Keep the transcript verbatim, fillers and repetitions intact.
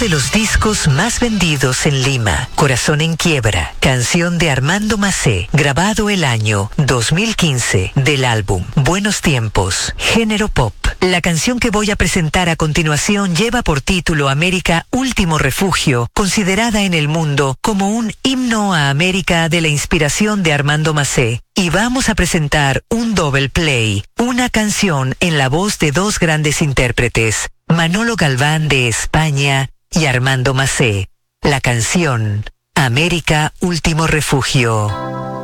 de los discos más vendidos en Lima. Corazón en quiebra, canción de Armando Macé, grabado el año dos mil quince, del álbum Buenos Tiempos, género pop. La canción que voy a presentar a continuación lleva por título América, Último Refugio, considerada en el mundo como un himno a América de la inspiración de Armando Macé. Y vamos a presentar un double play, una canción en la voz de dos grandes intérpretes, Manolo Galván de España y Armando Macé. La canción América, Último Refugio.